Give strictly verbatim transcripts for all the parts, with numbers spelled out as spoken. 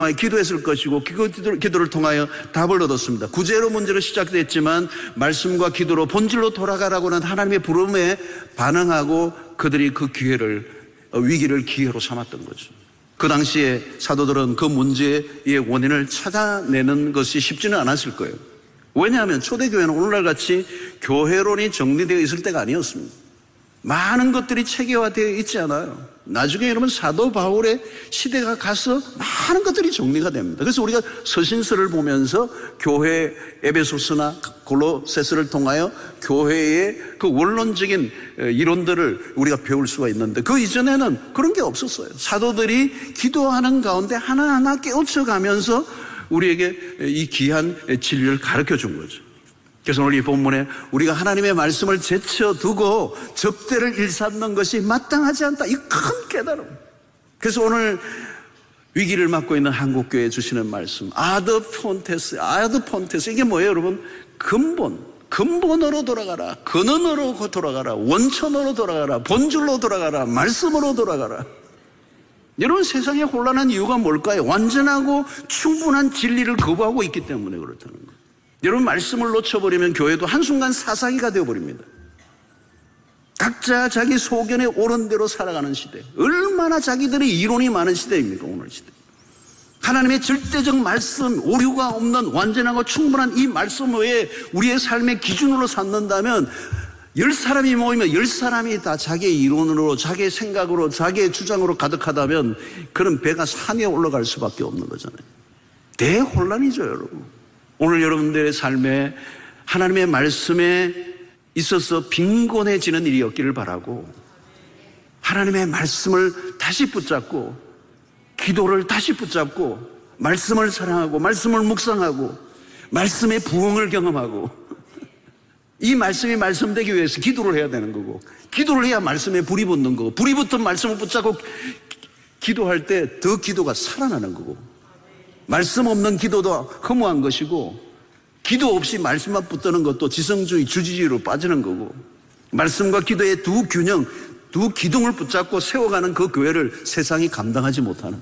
기도했을 것이고 그 기도를 통하여 답을 얻었습니다. 구제로 문제로 시작됐지만 말씀과 기도로 본질로 돌아가라고는 하나님의 부름에 반응하고 그들이 그 기회를, 위기를 기회로 삼았던 거죠. 그 당시에 사도들은 그 문제의 원인을 찾아내는 것이 쉽지는 않았을 거예요. 왜냐하면 초대교회는 오늘날 같이 교회론이 정리되어 있을 때가 아니었습니다. 많은 것들이 체계화되어 있지 않아요. 나중에 여러분 사도 바울의 시대가 가서 많은 것들이 정리가 됩니다. 그래서 우리가 서신서를 보면서 교회 에베소서나 골로새서를 통하여 교회의 그 원론적인 이론들을 우리가 배울 수가 있는데, 그 이전에는 그런 게 없었어요. 사도들이 기도하는 가운데 하나하나 깨우쳐가면서 우리에게 이 귀한 진리를 가르쳐 준 거죠. 그래서 오늘 이 본문에 우리가 하나님의 말씀을 제쳐두고 접대를 일삼는 것이 마땅하지 않다, 이 큰 깨달음. 그래서 오늘 위기를 맞고 있는 한국교회에 주시는 말씀, 아드 폰테스, 아드 폰테스, 이게 뭐예요 여러분? 근본, 근본으로 돌아가라, 근원으로 돌아가라, 원천으로 돌아가라, 본줄로 돌아가라, 말씀으로 돌아가라. 여러분, 세상에 혼란한 이유가 뭘까요? 완전하고 충분한 진리를 거부하고 있기 때문에 그렇다는 거예요. 여러분, 말씀을 놓쳐버리면 교회도 한순간 사사기가 되어버립니다. 각자 자기 소견에 옳은 대로 살아가는 시대. 얼마나 자기들의 이론이 많은 시대입니까, 오늘 시대. 하나님의 절대적 말씀, 오류가 없는 완전하고 충분한 이 말씀 외에 우리의 삶의 기준으로 삼는다면 열 사람이 모이면 열 사람이 다 자기의 이론으로, 자기의 생각으로, 자기의 주장으로 가득하다면 그런 배가 산에 올라갈 수밖에 없는 거잖아요. 대혼란이죠, 여러분. 오늘 여러분들의 삶에 하나님의 말씀에 있어서 빈곤해지는 일이 없기를 바라고, 하나님의 말씀을 다시 붙잡고 기도를 다시 붙잡고 말씀을 사랑하고 말씀을 묵상하고 말씀의 부흥을 경험하고, 이 말씀이 말씀되기 위해서 기도를 해야 되는 거고, 기도를 해야 말씀에 불이 붙는 거고, 불이 붙은 말씀을 붙잡고 기도할 때 더 기도가 살아나는 거고, 말씀 없는 기도도 허무한 것이고, 기도 없이 말씀만 붙드는 것도 지성주의, 주지주의로 빠지는 거고, 말씀과 기도의 두 균형, 두 기둥을 붙잡고 세워가는 그 교회를 세상이 감당하지 못하는,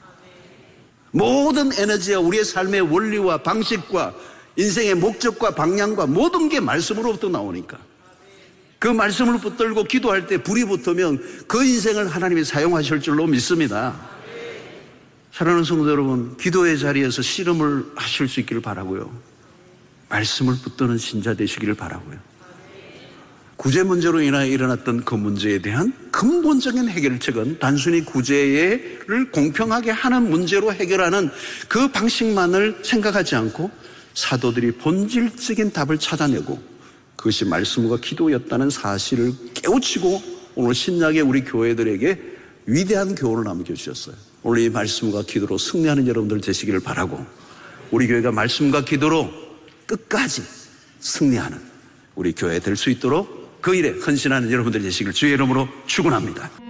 모든 에너지와 우리의 삶의 원리와 방식과 인생의 목적과 방향과 모든 게 말씀으로부터 나오니까, 그 말씀을 붙들고 기도할 때 불이 붙으면 그 인생을 하나님이 사용하실 줄로 믿습니다. 사랑하는 성도 여러분, 기도의 자리에서 씨름을 하실 수 있기를 바라고요. 말씀을 붙드는 신자 되시기를 바라고요. 구제 문제로 인하여 일어났던 그 문제에 대한 근본적인 해결책은 단순히 구제를 공평하게 하는 문제로 해결하는 그 방식만을 생각하지 않고 사도들이 본질적인 답을 찾아내고 그것이 말씀과 기도였다는 사실을 깨우치고 오늘 신약의 우리 교회들에게 위대한 교훈을 남겨주셨어요. 오늘 이 말씀과 기도로 승리하는 여러분들 되시기를 바라고, 우리 교회가 말씀과 기도로 끝까지 승리하는 우리 교회 될 수 있도록 그 일에 헌신하는 여러분들 되시기를 주의 이름으로 축원합니다.